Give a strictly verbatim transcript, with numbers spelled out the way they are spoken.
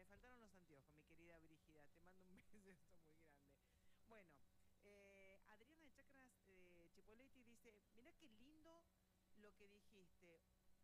me faltaron los anteojos, mi querida Brígida. Te mando un beso muy grande. Bueno, eh, Adriana de Chacras eh, Chipoletti dice, mirá qué lindo lo que dijiste.